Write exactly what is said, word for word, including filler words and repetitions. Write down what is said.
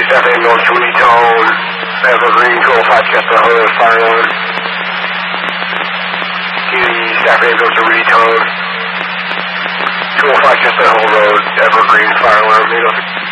Staff ambulance to retone, Evergreen, two oh five Chester Hill, fire alarm. Community staff ambulance to retone, two oh five Chester Hill Road, Evergreen, fire alarm, eight oh six.